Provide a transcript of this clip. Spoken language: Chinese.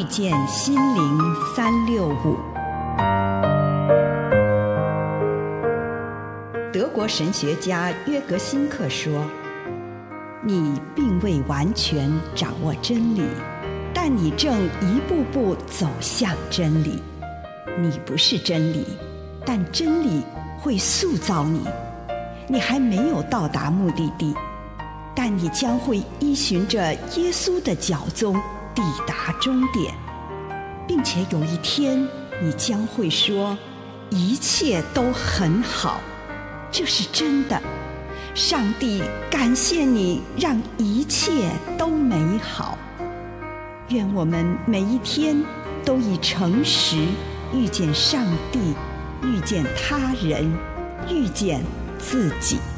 见心灵365。德国神学家约格辛克说，你并未完全掌握真理，但你正一步步走向真理。你不是真理，但真理会塑造你。你还没有到达目的地，但你将会依循着耶稣的脚踪抵达终点，并且有一天你将会说，一切都很好。这是真的。上帝感谢你，让一切都美好。愿我们每一天都以诚实遇见上帝，遇见他人，遇见自己。